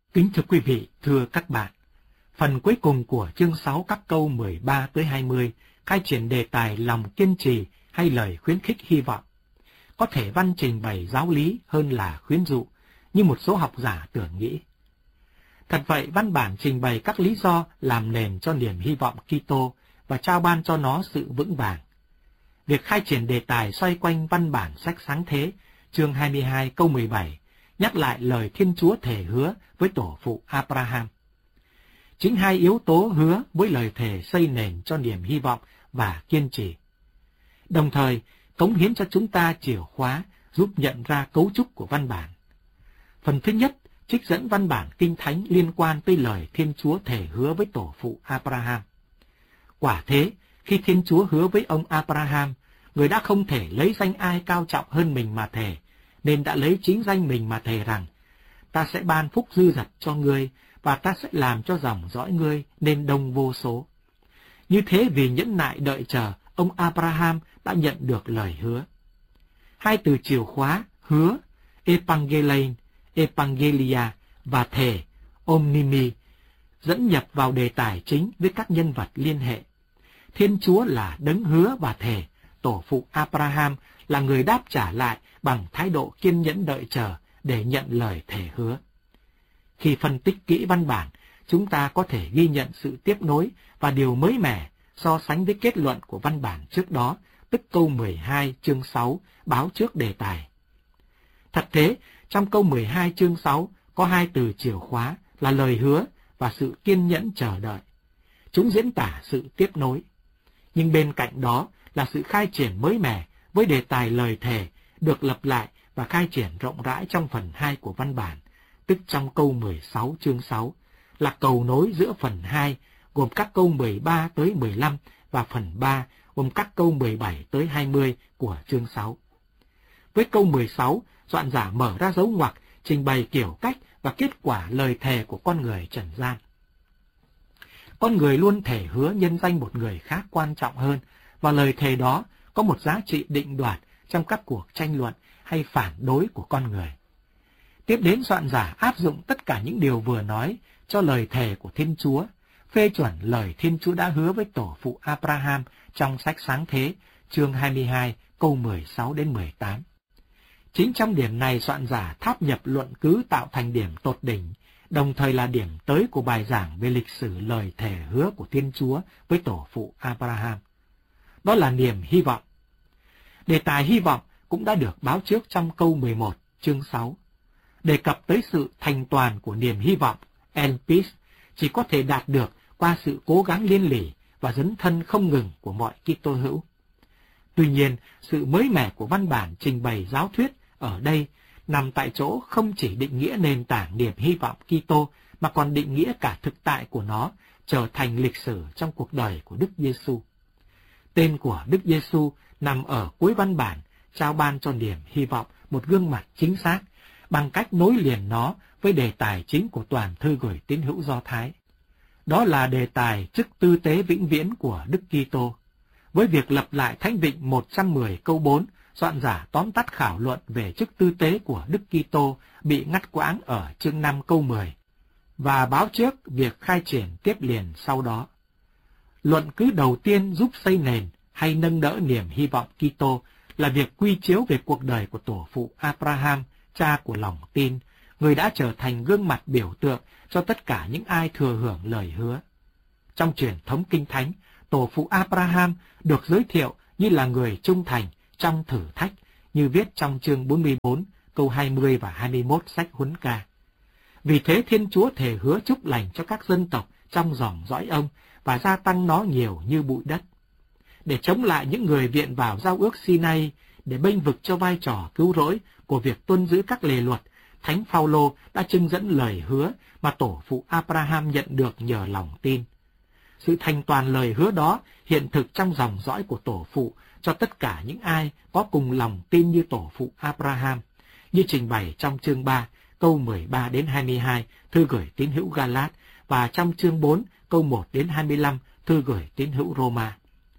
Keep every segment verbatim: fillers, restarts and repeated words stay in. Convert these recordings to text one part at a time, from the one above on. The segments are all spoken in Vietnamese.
Kính thưa quý vị, thưa các bạn, phần cuối cùng của chương sáu các câu mười ba tới hai mươi khai triển đề tài lòng kiên trì hay lời khuyến khích hy vọng. Có thể văn trình bày giáo lý hơn là khuyến dụ, như một số học giả tưởng nghĩ. Thật vậy, văn bản trình bày các lý do làm nền cho niềm hy vọng Kitô và trao ban cho nó sự vững vàng. Việc khai triển đề tài xoay quanh văn bản sách Sáng Thế, chương hai mươi hai câu mười bảy, nhắc lại lời Thiên Chúa thề hứa với tổ phụ Abraham. Chính hai yếu tố hứa với lời thề xây nền cho niềm hy vọng và kiên trì. Đồng thời, cống hiến cho chúng ta chìa khóa giúp nhận ra cấu trúc của văn bản. Phần thứ nhất, trích dẫn văn bản Kinh Thánh liên quan tới lời Thiên Chúa thề hứa với tổ phụ Abraham. Quả thế, khi Thiên Chúa hứa với ông Abraham, người đã không thể lấy danh ai cao trọng hơn mình mà thề, nên đã lấy chính danh mình mà thề rằng, ta sẽ ban phúc dư dật cho ngươi, và ta sẽ làm cho dòng dõi ngươi nên đông vô số. Như thế vì nhẫn nại đợi chờ, ông Abraham đã nhận được lời hứa. Hai từ chìa khóa, hứa, Evangelion, Evangelia và thề, Omnimi, dẫn nhập vào đề tài chính với các nhân vật liên hệ. Thiên Chúa là đấng hứa và thề, tổ phụ Abraham là người đáp trả lại bằng thái độ kiên nhẫn đợi chờ để nhận lời thề hứa. Khi phân tích kỹ văn bản, chúng ta có thể ghi nhận sự tiếp nối và điều mới mẻ so sánh với kết luận của văn bản trước đó, tức câu mười hai chương sáu báo trước đề tài. Thật thế, trong câu mười hai chương sáu có hai từ chìa khóa là lời hứa và sự kiên nhẫn chờ đợi. Chúng diễn tả sự tiếp nối. Nhưng bên cạnh đó là sự khai triển mới mẻ với đề tài lời thề được lặp lại và khai triển rộng rãi trong phần hai của văn bản, tức trong câu mười sáu chương sáu, là cầu nối giữa phần hai gồm các câu mười ba tới mười lăm và phần ba gồm các câu mười bảy tới hai mươi của chương sáu. Với câu mười sáu, soạn giả mở ra dấu ngoặc trình bày kiểu cách và kết quả lời thề của con người trần gian. Con người luôn thể hứa nhân danh một người khác quan trọng hơn, và lời thề đó có một giá trị định đoạt trong các cuộc tranh luận hay phản đối của con người. Tiếp đến, soạn giả áp dụng tất cả những điều vừa nói cho lời thề của Thiên Chúa, phê chuẩn lời Thiên Chúa đã hứa với tổ phụ Abraham trong sách Sáng Thế, chương hai mươi hai, câu mười sáu đến mười tám. Chính trong điểm này, soạn giả tháp nhập luận cứ tạo thành điểm tột đỉnh, đồng thời là điểm tới của bài giảng về lịch sử lời thề hứa của Thiên Chúa với tổ phụ Abraham. Đó là niềm hy vọng. Đề tài hy vọng cũng đã được báo trước trong câu mười một, chương sáu. Đề cập tới sự thành toàn của niềm hy vọng, en peace, chỉ có thể đạt được qua sự cố gắng liên lỉ và dấn thân không ngừng của mọi Kitô hữu. Tuy nhiên, sự mới mẻ của văn bản trình bày giáo thuyết ở đây nằm tại chỗ không chỉ định nghĩa nền tảng niềm hy vọng Kitô, mà còn định nghĩa cả thực tại của nó trở thành lịch sử trong cuộc đời của Đức Giêsu. Tên của Đức Giêsu nằm ở cuối văn bản, trao ban cho niềm hy vọng một gương mặt chính xác, bằng cách nối liền nó với đề tài chính của toàn thư gửi tín hữu Do Thái. Đó là đề tài chức tư tế vĩnh viễn của Đức Kitô. Với việc lập lại Thánh Vịnh một trăm mười câu bốn, soạn giả tóm tắt khảo luận về chức tư tế của Đức Kitô bị ngắt quãng ở chương năm câu mười, và báo trước việc khai triển tiếp liền sau đó. Luận cứ đầu tiên giúp xây nền hay nâng đỡ niềm hy vọng Kitô là việc quy chiếu về cuộc đời của tổ phụ Abraham, cha của lòng tin, người đã trở thành gương mặt biểu tượng cho tất cả những ai thừa hưởng lời hứa. Trong truyền thống Kinh Thánh, tổ phụ Abraham được giới thiệu như là người trung thành trong thử thách, như viết trong chương bốn mươi bốn, câu hai mươi và hai mươi mốt sách Huấn Ca. Vì thế Thiên Chúa thề hứa chúc lành cho các dân tộc trong dòng dõi ông và gia tăng nó nhiều như bụi đất. Để chống lại những người viện vào giao ước Sinai, để bênh vực cho vai trò cứu rỗi của việc tuân giữ các lề luật, Thánh Phaolô đã trưng dẫn lời hứa mà tổ phụ Abraham nhận được nhờ lòng tin. Sự thành toàn lời hứa đó hiện thực trong dòng dõi của tổ phụ cho tất cả những ai có cùng lòng tin như tổ phụ Abraham, như trình bày trong chương ba, câu mười ba đến hai mươi hai, thư gửi tín hữu Galat, và trong chương bốn, câu một đến hai mươi lăm, thư gửi tín hữu Roma.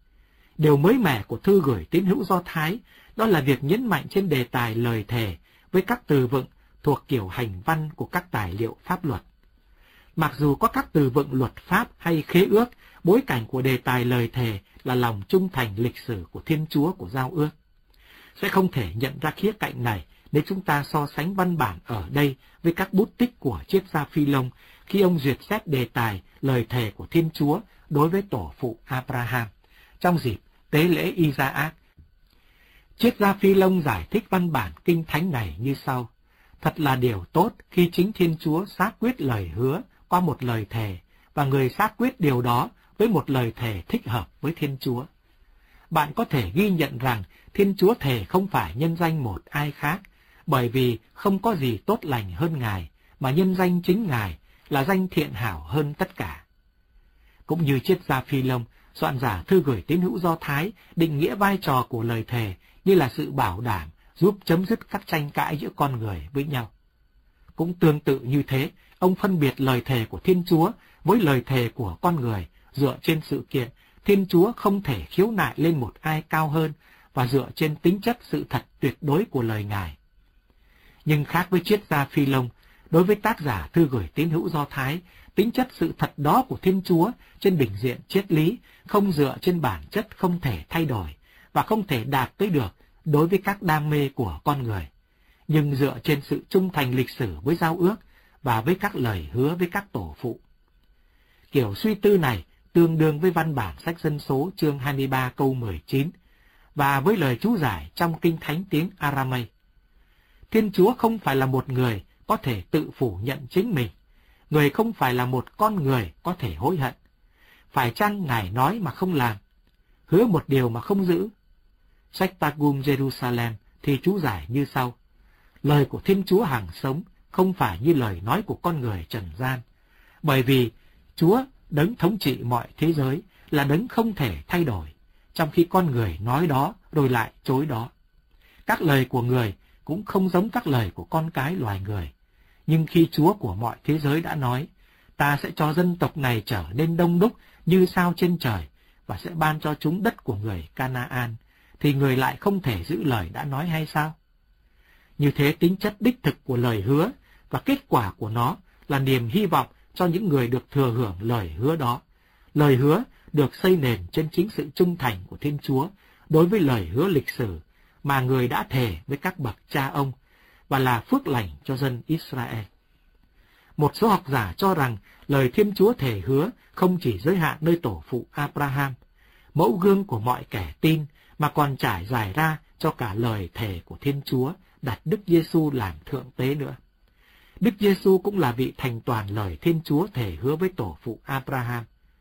Điều mới mẻ của thư gửi tín hữu Do Thái đó là việc nhấn mạnh trên đề tài lời thề với các từ vựng thuộc kiểu hành văn của các tài liệu pháp luật, Mặc dù có các từ vựng luật pháp hay khế ước, bối cảnh của đề tài lời thề là lòng trung thành lịch sử của Thiên Chúa của giao ước. Sẽ không thể nhận ra khía cạnh này nếu chúng ta so sánh văn bản ở đây với các bút tích của triết gia Phi-lông khi ông duyệt xét đề tài lời thề của Thiên Chúa đối với tổ phụ Abraham trong dịp tế lễ Isaac. Triết gia Phi-lông giải thích văn bản kinh thánh này như sau: thật là điều tốt khi chính Thiên Chúa xác quyết lời hứa qua một lời thề, và người xác quyết điều đó với một lời thề thích hợp với Thiên Chúa. Bạn có thể ghi nhận rằng Thiên Chúa thề không phải nhân danh một ai khác, bởi vì không có gì tốt lành hơn Ngài, mà nhân danh chính Ngài là danh thiện hảo hơn tất cả. Cũng như triết gia Phi-lông, soạn giả thư gửi tín hữu Do Thái định nghĩa vai trò của lời thề như là sự bảo đảm giúp chấm dứt các tranh cãi giữa con người với nhau. Cũng tương tự như thế, ông phân biệt lời thề của Thiên Chúa với lời thề của con người dựa trên sự kiện Thiên Chúa không thể khiếu nại lên một ai cao hơn và dựa trên tính chất sự thật tuyệt đối của lời Ngài. Nhưng khác với triết gia Phi-lông, đối với tác giả thư gửi tín hữu Do Thái, tính chất sự thật đó của Thiên Chúa trên bình diện triết lý không dựa trên bản chất không thể thay đổi và không thể đạt tới được đối với các đam mê của con người, nhưng dựa trên sự trung thành lịch sử với giao ước và với các lời hứa với các tổ phụ. Kiểu suy tư này tương đương với văn bản sách Dân số chương hai mươi ba câu mười chín và với lời chú giải trong Kinh Thánh tiếng Aramay. Thiên Chúa không phải là một người có thể tự phủ nhận chính mình. Người không phải là một con người có thể hối hận. Phải chăng Ngài nói mà không làm, hứa một điều mà không giữ? Sách Targum Jerusalem thì chú giải như sau: lời của Thiên Chúa hằng sống không phải như lời nói của con người trần gian, bởi vì Chúa đấng thống trị mọi thế giới là đấng không thể thay đổi, trong khi con người nói đó rồi lại chối đó. Các lời của người cũng không giống các lời của con cái loài người. Nhưng khi Chúa của mọi thế giới đã nói, ta sẽ cho dân tộc này trở nên đông đúc như sao trên trời, và sẽ ban cho chúng đất của người Canaan, thì người lại không thể giữ lời đã nói hay sao? Như thế tính chất đích thực của lời hứa và kết quả của nó là niềm hy vọng cho những người được thừa hưởng lời hứa đó. Lời hứa được xây nền trên chính sự trung thành của Thiên Chúa đối với lời hứa lịch sử mà người đã thề với các bậc cha ông, và là phước lành cho dân Israel. Một số học giả cho rằng lời Thiên Chúa thề hứa không chỉ giới hạn nơi tổ phụ Abraham, mẫu gương của mọi kẻ tin, mà còn trải dài ra cho cả lời thề của Thiên Chúa đặt Đức Giêsu làm thượng tế nữa. Đức Giêsu cũng là vị thành toàn lời Thiên Chúa thề hứa với tổ phụ Abraham.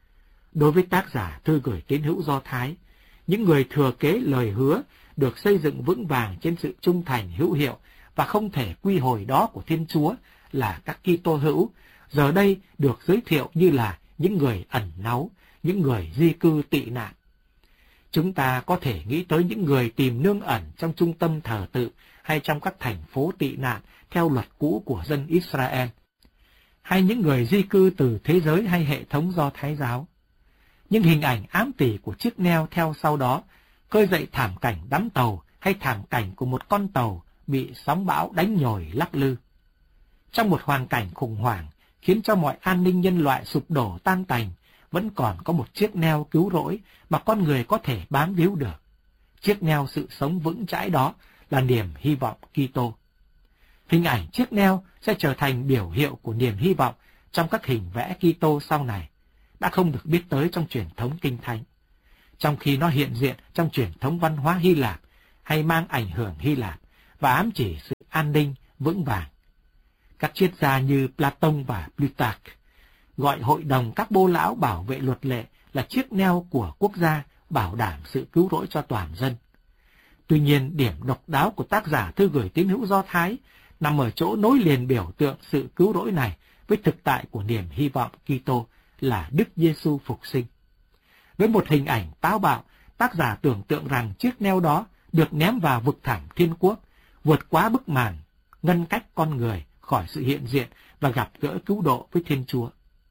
Đối với tác giả thư gửi tín hữu Do Thái, những người thừa kế lời hứa được xây dựng vững vàng trên sự trung thành hữu hiệu và không thể quy hồi đó của Thiên Chúa là các Kitô hữu, giờ đây được giới thiệu như là những người ẩn náu, những người di cư tị nạn. Chúng ta có thể nghĩ tới những người tìm nương ẩn trong trung tâm thờ tự hay trong các thành phố tị nạn theo luật cũ của dân Israel, hay những người di cư từ thế giới hay hệ thống Do Thái giáo. Nhưng hình ảnh ám tỉ của chiếc neo theo sau đó khơi dậy thảm cảnh đắm tàu hay thảm cảnh của một con tàu bị sóng bão đánh nhồi lắc lư. Trong một hoàn cảnh khủng hoảng khiến cho mọi an ninh nhân loại sụp đổ tan tành, vẫn còn có một chiếc neo cứu rỗi mà con người có thể bám víu được. Chiếc neo sự sống vững chãi đó là niềm hy vọng Kitô. Hình ảnh chiếc neo sẽ trở thành biểu hiệu của niềm hy vọng trong các hình vẽ Kitô sau này, đã không được biết tới trong truyền thống Kinh Thánh, trong khi nó hiện diện trong truyền thống văn hóa Hy Lạp hay mang ảnh hưởng Hy Lạp và ám chỉ sự an ninh vững vàng. Các triết gia như Platon và Plutarch gọi hội đồng các bô lão bảo vệ luật lệ là chiếc neo của quốc gia bảo đảm sự cứu rỗi cho toàn dân. Tuy nhiên, điểm độc đáo của tác giả thư gửi tín hữu Do Thái nằm ở chỗ nối liền biểu tượng sự cứu rỗi này với thực tại của niềm hy vọng Kitô là Đức Giêsu phục sinh. Với một hình ảnh táo bạo, tác giả tưởng tượng rằng chiếc neo đó được ném vào vực thẳm thiên quốc, vượt quá bức màn, ngăn cách con người khỏi sự hiện diện và gặp gỡ cứu độ với Thiên Chúa.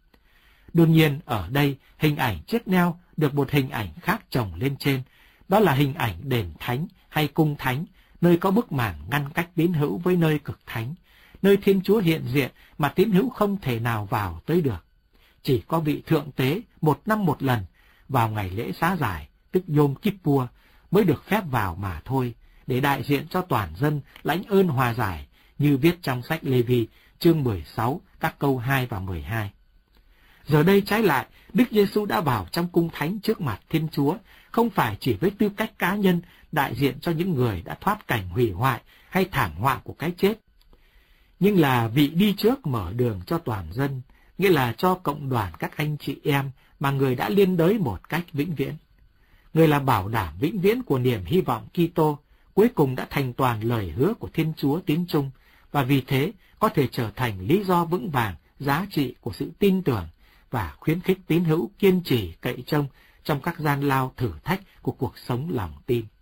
Đương nhiên, ở đây, hình ảnh chiếc neo được một hình ảnh khác chồng lên trên, đó là hình ảnh đền thánh hay cung thánh, nơi có bức màn ngăn cách tín hữu với nơi cực thánh, nơi Thiên Chúa hiện diện mà tín hữu không thể nào vào tới được. Chỉ có vị thượng tế một năm một lần, vào ngày lễ xá giải, tức Yom Kippur, mới được phép vào mà thôi, để đại diện cho toàn dân lãnh ơn hòa giải, như viết trong sách Lê-vi, chương mười sáu, các câu hai và mười hai. Giờ đây trái lại, Đức Giêsu đã vào trong cung thánh trước mặt Thiên Chúa, không phải chỉ với tư cách cá nhân đại diện cho những người đã thoát cảnh hủy hoại hay thảm họa của cái chết, nhưng là vị đi trước mở đường cho toàn dân, nghĩa là cho cộng đoàn các anh chị em mà người đã liên đới một cách vĩnh viễn. Người là bảo đảm vĩnh viễn của niềm hy vọng Kitô, cuối cùng đã thành toàn lời hứa của Thiên Chúa tín trung, và vì thế có thể trở thành lý do vững vàng, giá trị của sự tin tưởng và khuyến khích tín hữu kiên trì cậy trông trong các gian lao thử thách của cuộc sống lòng tin.